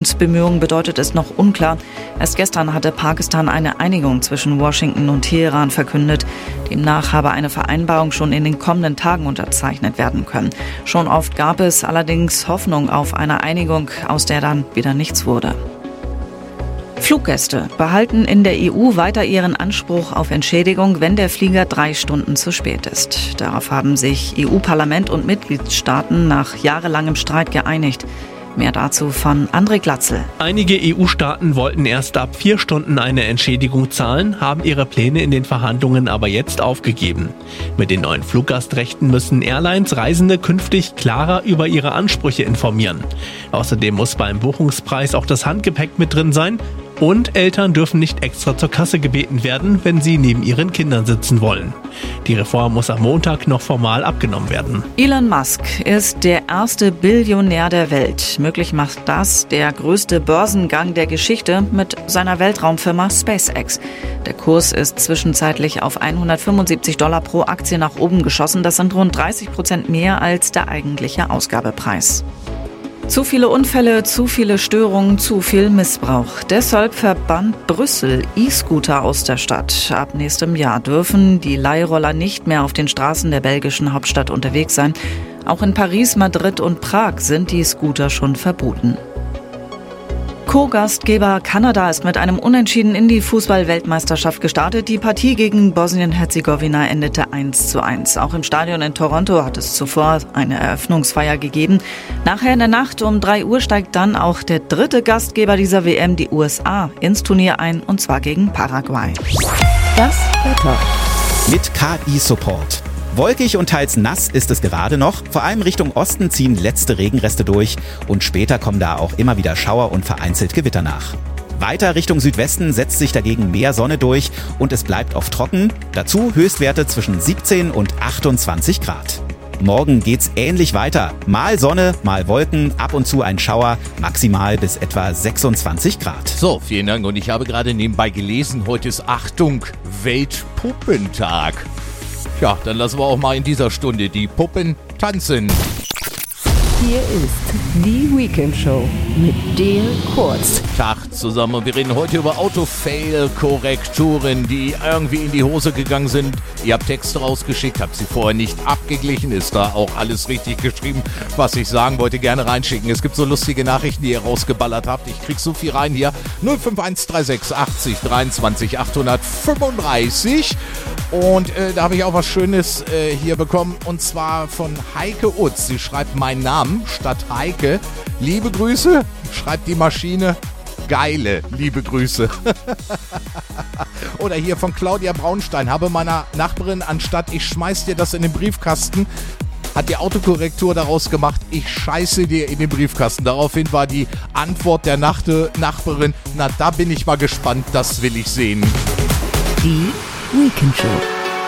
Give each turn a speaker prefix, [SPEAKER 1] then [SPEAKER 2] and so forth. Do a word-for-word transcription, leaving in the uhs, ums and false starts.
[SPEAKER 1] Friedensbemühungen bedeutet, ist noch unklar. Erst gestern hatte Pakistan eine Einigung zwischen Washington und Teheran verkündet. Demnach habe eine Vereinbarung schon in den kommenden Tagen unterzeichnet werden können. Schon oft gab es allerdings Hoffnung auf eine Einigung, aus der dann wieder nichts wurde. Fluggäste behalten in der E U weiter ihren Anspruch auf Entschädigung, wenn der Flieger drei Stunden zu spät ist. Darauf haben sich E U-Parlament und Mitgliedstaaten nach jahrelangem Streit geeinigt. Mehr dazu von André Glatzel.
[SPEAKER 2] Einige E U-Staaten wollten erst ab vier Stunden eine Entschädigung zahlen, haben ihre Pläne in den Verhandlungen aber jetzt aufgegeben. Mit den neuen Fluggastrechten müssen Airlines Reisende künftig klarer über ihre Ansprüche informieren. Außerdem muss beim Buchungspreis auch das Handgepäck mit drin sein. Und Eltern dürfen nicht extra zur Kasse gebeten werden, wenn sie neben ihren Kindern sitzen wollen. Die Reform muss am Montag noch formal abgenommen werden.
[SPEAKER 1] Elon Musk ist der erste Billionär der Welt. Möglich macht das der größte Börsengang der Geschichte mit seiner Weltraumfirma SpaceX. Der Kurs ist zwischenzeitlich auf hundertfünfundsiebzig Dollar pro Aktie nach oben geschossen. Das sind rund dreißig Prozent mehr als der eigentliche Ausgabepreis. Zu viele Unfälle, zu viele Störungen, zu viel Missbrauch. Deshalb verbannt Brüssel E-Scooter aus der Stadt. Ab nächstem Jahr dürfen die Leihroller nicht mehr auf den Straßen der belgischen Hauptstadt unterwegs sein. Auch in Paris, Madrid und Prag sind die Scooter schon verboten. Co-Gastgeber Kanada ist mit einem Unentschieden in die Fußball-Weltmeisterschaft gestartet. Die Partie gegen Bosnien-Herzegowina endete eins zu eins. Auch im Stadion in Toronto hat es zuvor eine Eröffnungsfeier gegeben. Nachher in der Nacht um drei Uhr steigt dann auch der dritte Gastgeber dieser W M, die U S A, ins Turnier ein, und zwar gegen Paraguay.
[SPEAKER 3] Das Wetter
[SPEAKER 4] mit K I-Support. Wolkig und teils nass ist es gerade noch. Vor allem Richtung Osten ziehen letzte Regenreste durch und später kommen da auch immer wieder Schauer und vereinzelt Gewitter nach. Weiter Richtung Südwesten setzt sich dagegen mehr Sonne durch und es bleibt oft trocken. Dazu Höchstwerte zwischen siebzehn und achtundzwanzig Grad. Morgen geht's ähnlich weiter. Mal Sonne, mal Wolken, ab und zu ein Schauer, maximal bis etwa sechsundzwanzig Grad.
[SPEAKER 5] So, vielen Dank. Und ich habe gerade nebenbei gelesen, heute ist, Achtung, Weltpuppentag. Ja, dann lassen wir auch mal in dieser Stunde die Puppen tanzen.
[SPEAKER 3] Hier ist die Weekend Show mit dir Kurz.
[SPEAKER 5] Tag zusammen, und wir reden heute über Autofail-Korrekturen, die irgendwie in die Hose gegangen sind. Ihr habt Texte rausgeschickt, habt sie vorher nicht abgeglichen, ist da auch alles richtig geschrieben, was ich sagen wollte, gerne reinschicken. Es gibt so lustige Nachrichten, die ihr rausgeballert habt. Ich krieg so viel rein hier. null fünf eins drei sechs achtzig dreiundzwanzig achthundertfünfunddreißig. Und äh, da habe ich auch was Schönes äh, hier bekommen, und zwar von Heike Utz. Sie schreibt meinen Namen statt Heike. Liebe Grüße, schreibt die Maschine. Geile, liebe Grüße. Oder hier von Claudia Braunstein. Habe meiner Nachbarin, anstatt ich schmeiß dir das in den Briefkasten, hat die Autokorrektur daraus gemacht, ich scheiße dir in den Briefkasten. Daraufhin war die Antwort der Nachte- Nachbarin, na, da bin ich mal gespannt, das will ich sehen.
[SPEAKER 3] Die Weekend Show.